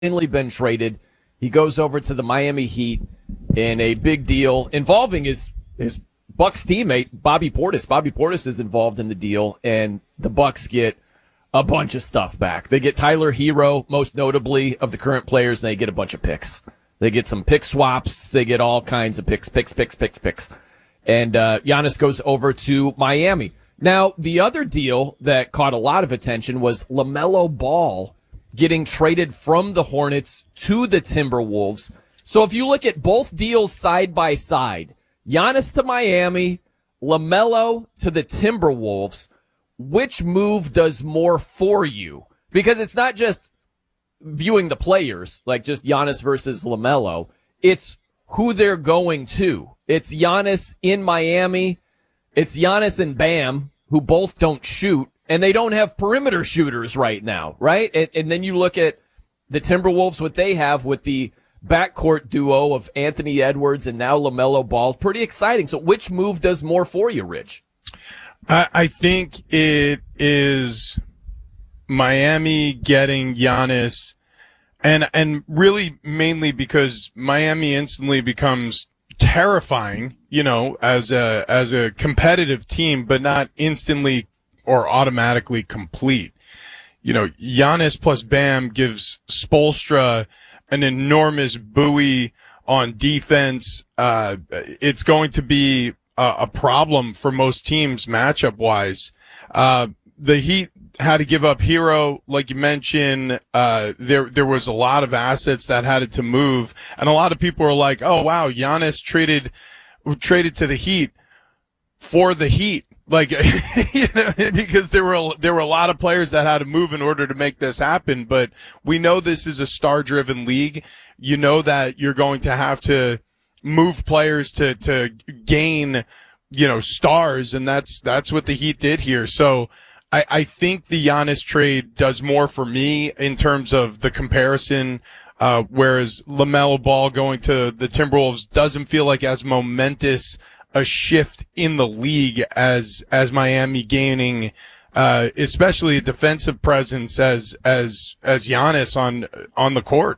finally been traded. He goes over to the Miami Heat in a big deal involving his Bucks teammate, Bobby Portis. Bobby Portis is involved in the deal, and the Bucks get a bunch of stuff back. They get Tyler Hero, most notably of the current players, and they get a bunch of picks. They get some pick swaps. They get all kinds of picks. And Giannis goes over to Miami. Now, the other deal that caught a lot of attention was LaMelo Ball getting traded from the Hornets to the Timberwolves. So if you look at both deals side by side, Giannis to Miami, LaMelo to the Timberwolves, which move does more for you? Because it's not just viewing the players, like just Giannis versus LaMelo. It's who they're going to. It's Giannis in Miami. It's Giannis and Bam, who both don't shoot, and they don't have perimeter shooters right now, right? And then you look at the Timberwolves, what they have with the backcourt duo of Anthony Edwards and now LaMelo Ball. Pretty exciting. So which move does more for you, Rich? I think it is Miami getting Giannis, and really mainly because Miami instantly becomes terrifying, as a competitive team, but not instantly or automatically complete. Giannis plus Bam gives Spoelstra an enormous buoy on defense. It's going to be a problem for most teams matchup wise. The Heat had to give up Hero, like you mentioned. There was a lot of assets that had to move, and a lot of people were like, "Oh wow, Giannis traded to the Heat for the Heat." Like, because there were a lot of players that had to move in order to make this happen. But we know this is a star-driven league. You know that you're going to have to move players to gain, stars, and that's what the Heat did here. So I think the Giannis trade does more for me in terms of the comparison, whereas LaMelo Ball going to the Timberwolves doesn't feel like as momentous a shift in the league as Miami gaining, especially a defensive presence as Giannis on the court.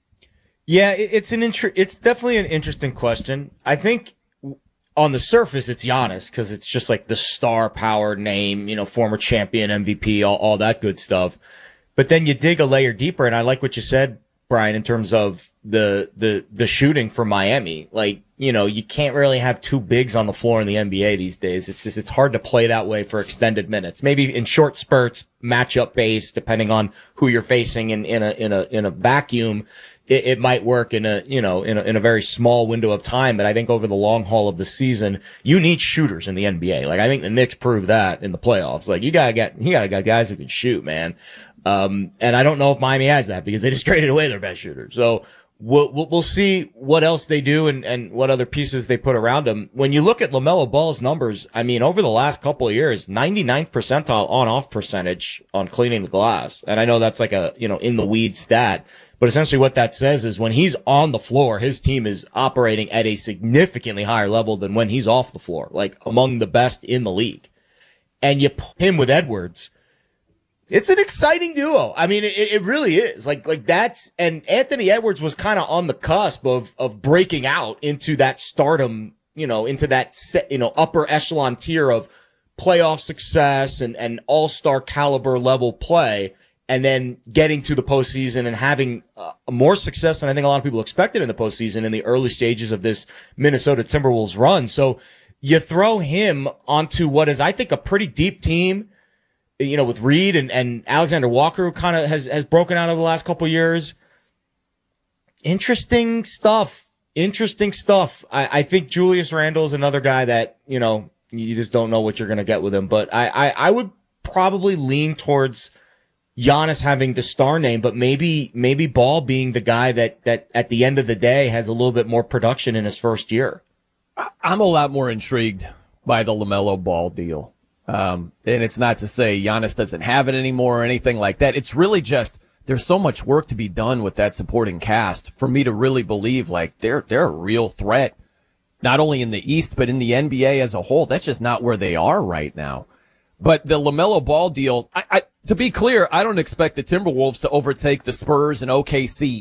Yeah, it's definitely an interesting question. I think on the surface it's Giannis because it's just like the star power name, former champion, MVP, all that good stuff. But then you dig a layer deeper, and I like what you said, Brian, in terms of the shooting for Miami. Like, you can't really have two bigs on the floor in the NBA these days. It's hard to play that way for extended minutes. Maybe in short spurts, matchup based, depending on who you're facing in a vacuum, it might work in a very small window of time. But I think over the long haul of the season, you need shooters in the NBA. Like, I think the Knicks proved that in the playoffs. Like, you gotta get guys who can shoot, man. And I don't know if Miami has that because they just traded away their best shooter. So we'll see what else they do and what other pieces they put around them. When you look at LaMelo Ball's numbers, I mean, over the last couple of years, 99th percentile on-off percentage on cleaning the glass. And I know that's like a, in the weeds stat, but essentially what that says is when he's on the floor, his team is operating at a significantly higher level than when he's off the floor, like among the best in the league. And you put him with Edwards. It's an exciting duo. I mean, it really is. Like that's, and Anthony Edwards was kind of on the cusp of breaking out into that stardom, into that upper echelon tier of playoff success and all-star caliber level play, and then getting to the postseason and having more success than I think a lot of people expected in the postseason in the early stages of this Minnesota Timberwolves run. So you throw him onto what is, I think, a pretty deep team, with Reed and Alexander Walker, who kind of has broken out over the last couple of years. Interesting stuff. I think Julius Randle is another guy that, you just don't know what you're going to get with him. But I would probably lean towards Giannis having the star name, but maybe Ball being the guy that at the end of the day has a little bit more production in his first year. I'm a lot more intrigued by the LaMelo Ball deal. And it's not to say Giannis doesn't have it anymore or anything like that. It's really just there's so much work to be done with that supporting cast for me to really believe like they're a real threat, not only in the East, but in the NBA as a whole. That's just not where they are right now. But the LaMelo Ball deal, to be clear, I don't expect the Timberwolves to overtake the Spurs and OKC